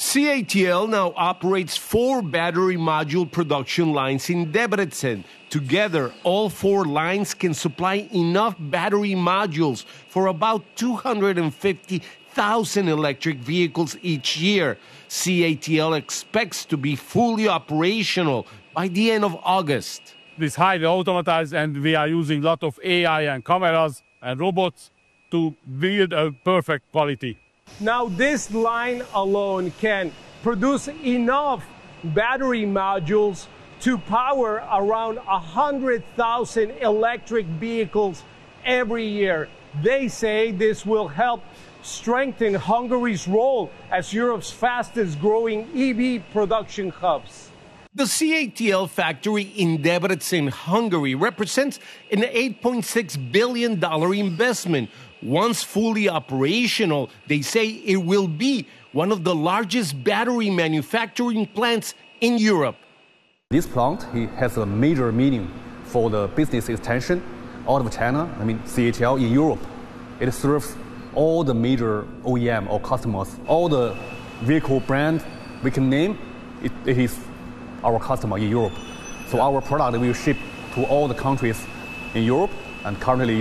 CATL now operates 4 battery module production lines in Debrecen. Together, all 4 lines can supply enough battery modules for about 250,000 electric vehicles each year. CATL expects to be fully operational by the end of August. It's highly automatized, and we are using a lot of AI and cameras and robots to build a perfect quality. Now, this line alone can produce enough battery modules to power around 100,000 electric vehicles every year. They say this will help strengthen Hungary's role as Europe's fastest growing EV production hubs. The CATL factory in Debrecen, Hungary, represents an $8.6 billion investment. Once fully operational, they say it will be one of the largest battery manufacturing plants in Europe. This plant has a major meaning for the business extension out of China. CATL in Europe. It serves all the major OEM or customers, all the vehicle brands we can name. It is our customer in Europe. So our product will ship to all the countries in Europe, and currently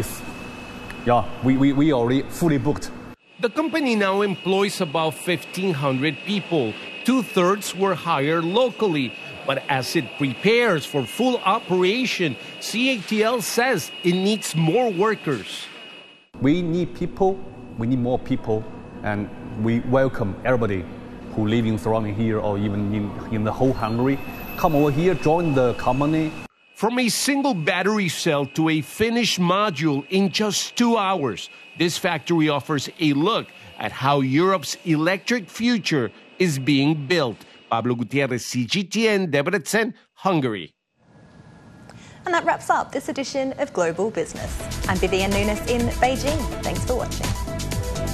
we already fully booked. The company now employs about 1,500 people. 2/3 were hired locally. But as it prepares for full operation, CATL says it needs more workers. We need people, we need more people, and we welcome everybody who living surrounding here or even in the whole Hungary. Come over here, join the company. From a single battery cell to a finished module in just 2 hours, this factory offers a look at how Europe's electric future is being built. Pablo Gutierrez, CGTN, Debrecen, Hungary. And that wraps up this edition of Global Business. I'm Vivian Nunes in Beijing. Thanks for watching.